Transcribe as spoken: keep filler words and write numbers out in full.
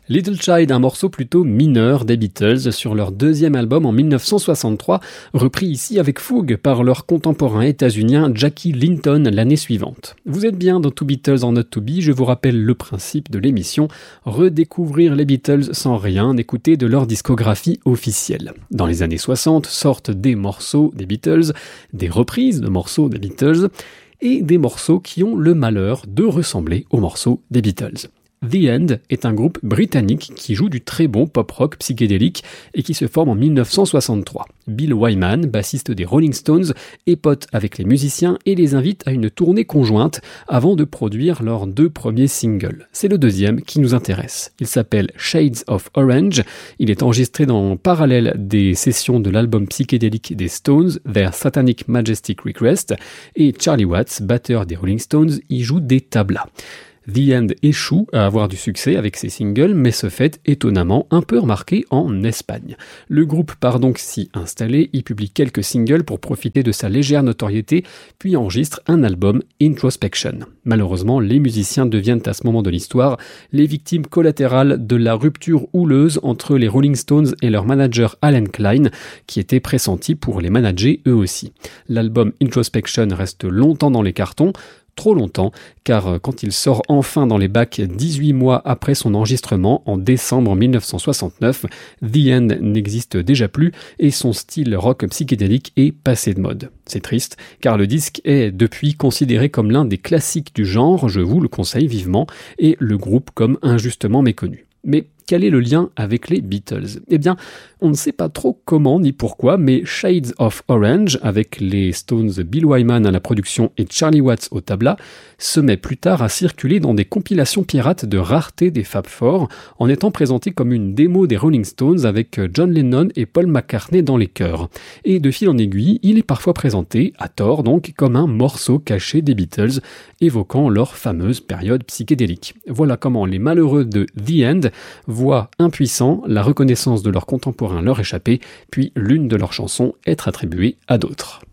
Little Child, un morceau plutôt mineur des Beatles sur leur deuxième album en dix-neuf cent soixante-trois, repris ici avec fougue par leur contemporain états-unien Jackie Linton l'année suivante. Vous êtes bien dans Two Beatles en Not To Be, je vous rappelle le principe de l'émission, redécouvrir les Beatles sans rien écouter de leur discographie officielle. Dans les années soixante sortent des morceaux des Beatles, des reprises de morceaux des Beatles, et des morceaux qui ont le malheur de ressembler aux morceaux des Beatles. The End est un groupe britannique qui joue du très bon pop-rock psychédélique et qui se forme en dix-neuf cent soixante-trois. Bill Wyman, bassiste des Rolling Stones, est pote avec les musiciens et les invite à une tournée conjointe avant de produire leurs deux premiers singles. C'est le deuxième qui nous intéresse. Il s'appelle Shades of Orange. Il est enregistré en parallèle des sessions de l'album psychédélique des Stones, Their Satanic Majestic Request, et Charlie Watts, batteur des Rolling Stones, y joue des tablas. The End échoue à avoir du succès avec ses singles, mais se fait étonnamment un peu remarquer en Espagne. Le groupe part donc s'y installer, y publie quelques singles pour profiter de sa légère notoriété, puis enregistre un album, Introspection. Malheureusement, les musiciens deviennent à ce moment de l'histoire les victimes collatérales de la rupture houleuse entre les Rolling Stones et leur manager Alan Klein, qui était pressenti pour les manager eux aussi. L'album Introspection reste longtemps dans les cartons, trop longtemps, car quand il sort enfin dans les bacs dix-huit mois après son enregistrement, en décembre dix-neuf cent soixante-neuf, The End n'existe déjà plus et son style rock psychédélique est passé de mode. C'est triste, car le disque est depuis considéré comme l'un des classiques du genre, je vous le conseille vivement, et le groupe comme injustement méconnu. Mais quel est le lien avec les Beatles ? Eh bien, on ne sait pas trop comment ni pourquoi, mais Shades of Orange, avec les Stones Bill Wyman à la production et Charlie Watts au tabla, se met plus tard à circuler dans des compilations pirates de rareté des Fab Four, en étant présenté comme une démo des Rolling Stones avec John Lennon et Paul McCartney dans les chœurs. Et de fil en aiguille, il est parfois présenté, à tort donc, comme un morceau caché des Beatles, évoquant leur fameuse période psychédélique. Voilà comment les malheureux de The End voient impuissants la reconnaissance de leurs contemporains leur échapper, puis l'une de leurs chansons être attribuée à d'autres.